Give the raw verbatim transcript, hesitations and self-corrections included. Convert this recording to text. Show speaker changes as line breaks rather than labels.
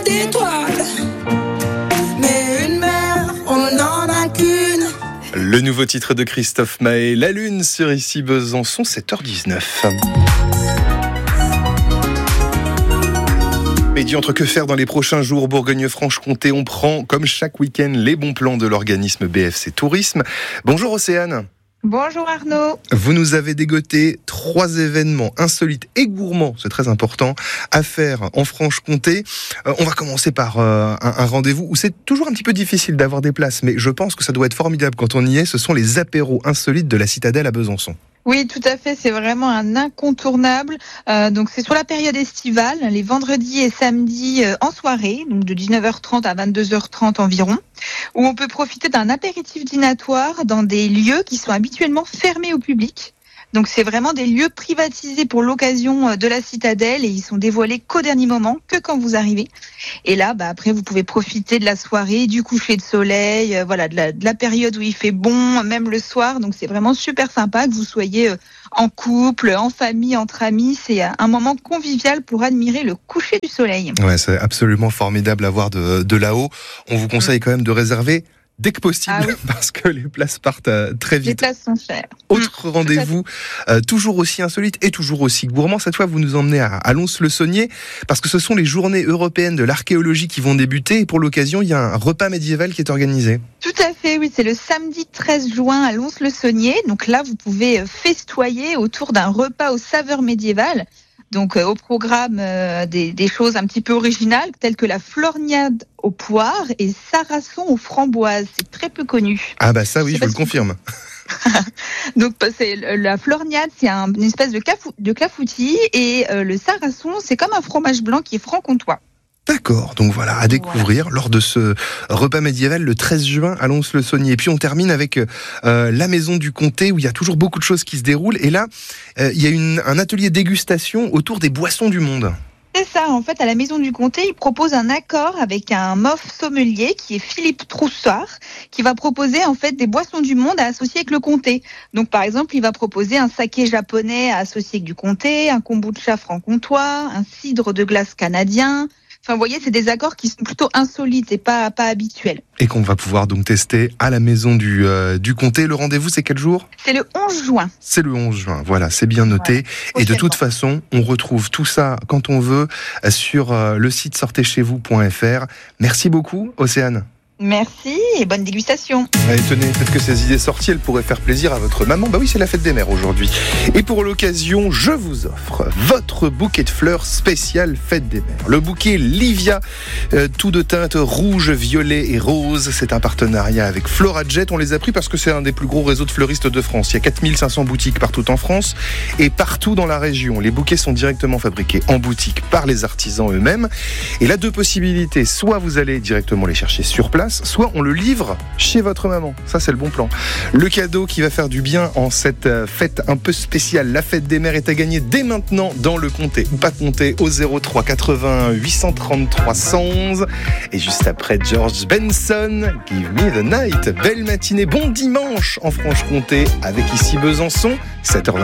d'étoiles. Mais une mère, on n'en a qu'une.
Le nouveau titre de Christophe Maé, La Lune sur Ici Besançon, sept heures dix-neuf. Et dit entre que faire dans les prochains jours, Bourgogne-Franche-Comté, on prend comme chaque week-end les bons plans de l'organisme B F C Tourisme. Bonjour Océane.
Bonjour Arnaud.
Vous nous avez dégoté trois événements insolites et gourmands, c'est très important, à faire en Franche-Comté. Euh, on va commencer par euh, un, un rendez-vous où c'est toujours un petit peu difficile d'avoir des places, mais je pense que ça doit être formidable quand on y est. Ce sont les apéros insolites de la Citadelle à Besançon.
Oui, tout à fait, c'est vraiment un incontournable. Euh, donc c'est sur la période estivale, les vendredis et samedis euh, en soirée, donc de dix-neuf heures trente à vingt-deux heures trente environ, où on peut profiter d'un apéritif dînatoire dans des lieux qui sont habituellement fermés au public. Donc c'est vraiment des lieux privatisés pour l'occasion de la Citadelle et ils sont dévoilés qu'au dernier moment, que quand vous arrivez. Et là, bah après, vous pouvez profiter de la soirée, du coucher de soleil, euh, voilà, de la, de la période où il fait bon, même le soir. Donc c'est vraiment super sympa que vous soyez euh, en couple, en famille, entre amis. C'est un moment convivial pour admirer le coucher du soleil.
Ouais, c'est absolument formidable à voir de, de là-haut. On vous conseille quand même de réserver dès que possible, ah oui. parce que les places partent très vite.
Les places sont chères.
Autre mmh, rendez-vous, euh, toujours aussi insolite et toujours aussi gourmand. Cette fois, vous nous emmenez à, à Lons-le-Saunier, parce que ce sont les journées européennes de l'archéologie qui vont débuter. Et pour l'occasion, il y a un repas médiéval qui est organisé.
Tout à fait, oui. C'est le samedi treize juin à Lons-le-Saunier. Donc là, vous pouvez festoyer autour d'un repas aux saveurs médiévales. Donc euh, au programme euh, des, des choses un petit peu originales telles que la florgnade aux poires et sarrason aux framboises. C'est très peu connu.
Ah bah ça oui, je, je vous le confirme.
Donc c'est, la florgnade, c'est un, une espèce de, cafou, de clafoutis et euh, le sarrason, c'est comme un fromage blanc qui est franc-comtois.
D'accord, donc voilà, à découvrir voilà. lors de ce repas médiéval le treize juin à Lons-le-Saunier. Et puis on termine avec euh, la maison du comté où il y a toujours beaucoup de choses qui se déroulent. Et là, euh, il y a une, un atelier dégustation autour des boissons du monde.
C'est ça, en fait, à la Maison du Comté, il propose un accord avec un mof sommelier qui est Philippe Troussard, qui va proposer en fait des boissons du monde à associer avec le comté. Donc par exemple, il va proposer un saké japonais à associer avec du comté, un kombucha franc-comtois, un cidre de glace canadien. Enfin, vous voyez, c'est des accords qui sont plutôt insolites et pas, pas habituels.
Et qu'on va pouvoir donc tester à la Maison du, euh, du Comté. Le rendez-vous, c'est quel jour ?
C'est le onze juin.
C'est le onze juin, voilà, c'est bien noté. Ouais, et de toute façon, on retrouve tout ça quand on veut sur euh, le site sortez chez vous point f r. Merci beaucoup, Océane.
Merci et bonne dégustation.
Allez, tenez, peut-être que ces idées sorties, elles pourraient faire plaisir à votre maman. Bah oui, c'est la fête des mères aujourd'hui. Et pour l'occasion, je vous offre votre bouquet de fleurs spécial fête des mères. Le bouquet Livia, euh, tout de teintes rouge, violet et rose. C'est un partenariat avec Florajet. On les a pris parce que c'est un des plus gros réseaux de fleuristes de France. Il y a quatre mille cinq cents boutiques partout en France et partout dans la région. Les bouquets sont directement fabriqués en boutique par les artisans eux-mêmes. Et là, deux possibilités. Soit vous allez directement les chercher sur place, soit on le livre chez votre maman. Ça, c'est le bon plan. Le cadeau qui va faire du bien en cette fête un peu spéciale, la fête des mères, est à gagner dès maintenant dans le comté ou pas comté au zéro trois quatre-vingts huit cent trente-trois cent onze. Et juste après, George Benson, Give Me the Night. Belle matinée, bon dimanche en Franche-Comté avec ici Besançon, sept heures vingt.